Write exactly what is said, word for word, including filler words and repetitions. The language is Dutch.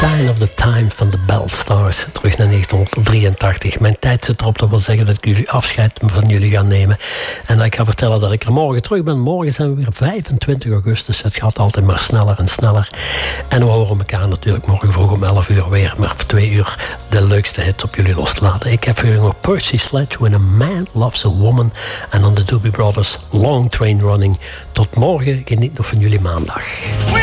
Sign of the Time van de Bell Stars, terug naar negentien drieëntachtig. Mijn tijd zit erop, dat wil zeggen dat ik jullie afscheid van jullie ga nemen. En dat ik ga vertellen dat ik er morgen terug ben. Morgen zijn we weer vijfentwintig augustus. Het gaat altijd maar sneller en sneller. En we horen elkaar natuurlijk morgen vroeg om elf uur weer. Maar voor twee uur de leukste hit op jullie los te laten. Ik heb voor jullie nog Percy Sledge, When a Man Loves a Woman. En dan de Doobie Brothers, Long Train Running. Tot morgen, geniet nog van jullie maandag.